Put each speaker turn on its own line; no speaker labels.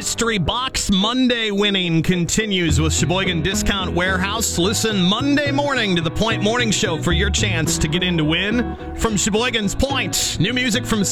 Mystery Box Monday winning continues with Sheboygan Discount Warehouse. Listen Monday morning to the Point Morning Show for your chance to get in to win from Sheboygan's Point. New music from